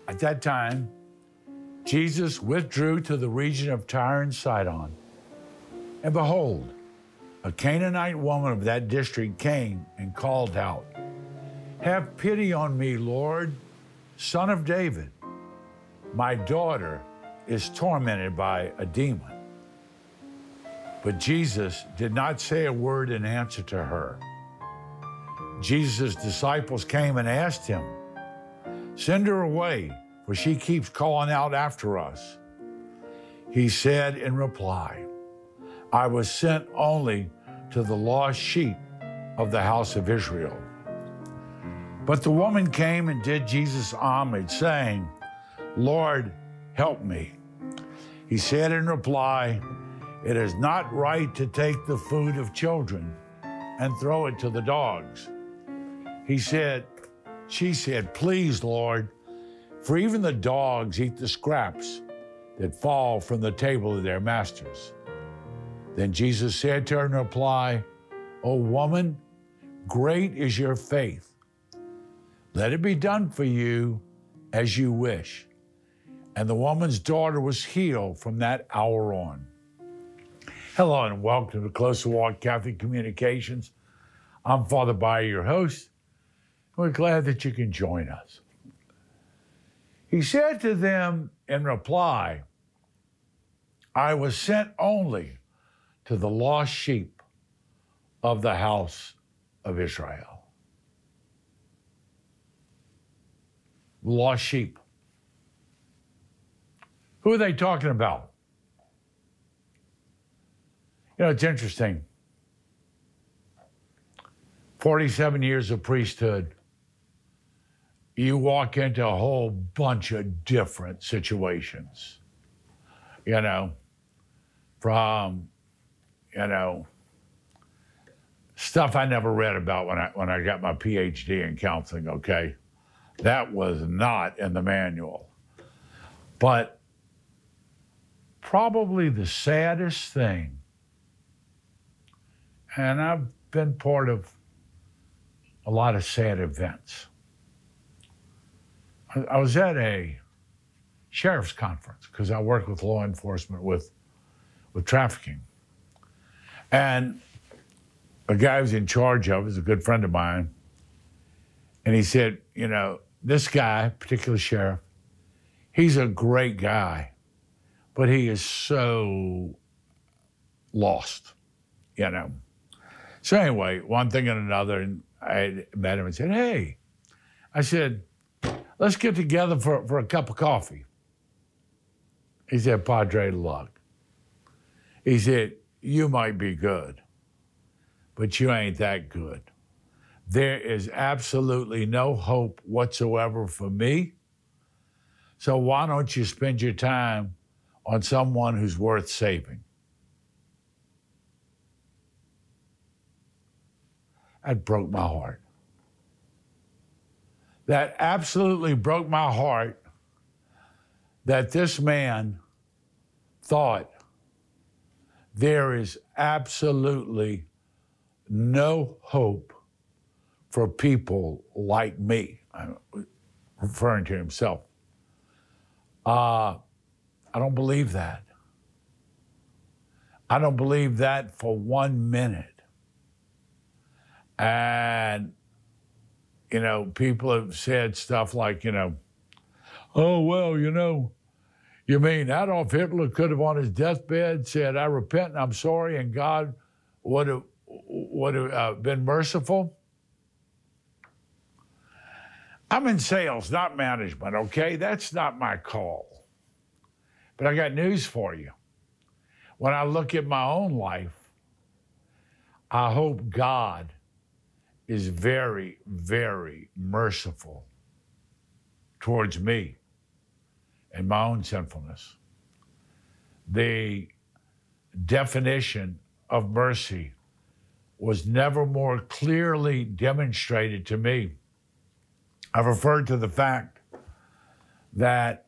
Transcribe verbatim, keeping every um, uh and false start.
At that time, Jesus withdrew to the region of Tyre and Sidon. And behold, a Canaanite woman of that district came and called out, "Have pity on me, Lord, Son of David. My daughter is tormented by a demon." But Jesus did not say a word in answer to her. Jesus' disciples came and asked him, "Send her away, for she keeps calling out after us." He said in reply, "I was sent only to the lost sheep of the house of Israel." But the woman came and did Jesus homage, saying, "Lord, help me." He said in reply, "It is not right to take the food of children and throw it to the dogs." He said, she said, "Please, Lord, for even the dogs eat the scraps that fall from the table of their masters." Then Jesus said to her in reply, "O woman, great is your faith. Let it be done for you as you wish." And the woman's daughter was healed from that hour on. Hello and welcome to Closer Walk Catholic Communications. I'm Father Bayer, your host. We're glad that you can join us. He said to them in reply, "I was sent only to the lost sheep of the house of Israel." Lost sheep. Who are they talking about? You know, it's interesting. forty-seven years of priesthood, you walk into a whole bunch of different situations, you know, from, you know, stuff I never read about when I when I got my P H D in counseling, okay? That was not in the manual. But probably the saddest thing, and I've been part of a lot of sad events. I, I was at a sheriff's conference because I work with law enforcement with, with trafficking. And a guy who's in charge of it is a good friend of mine. And he said, you know, this guy, particular sheriff, he's a great guy, but he is so lost, you know. So anyway, one thing and another, and I met him and said, "Hey," I said, "let's get together for, for a cup of coffee." He said, "Padre, look." He said, "You might be good, but you ain't that good. There is absolutely no hope whatsoever for me. So why don't you spend your time on someone who's worth saving?" That broke my heart. That absolutely broke my heart that this man thought there is absolutely no hope for people like me, I'm referring to himself. Uh, I don't believe that. I don't believe that for one minute. And, you know, people have said stuff like, you know, "Oh, well, you know, you mean Adolf Hitler could have on his deathbed said, 'I repent and I'm sorry,' and God would have, would have uh, been merciful?" I'm in sales, not management, okay? That's not my call. But I got news for you. When I look at my own life, I hope God is very, very merciful towards me and my own sinfulness. The definition of mercy was never more clearly demonstrated to me. I've referred to the fact that